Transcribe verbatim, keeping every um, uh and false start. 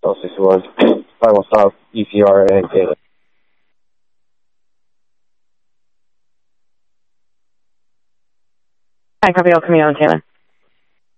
Então, se was five one South, E C R, and Taylor. Hi, copy all Camille and Taylor.